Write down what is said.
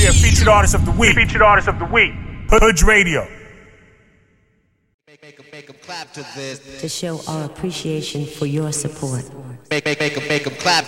Yeah, featured artist of the week. Featured artist of the week. Hood Radio. Make them clap to this. To show our appreciation for your support. Make them clap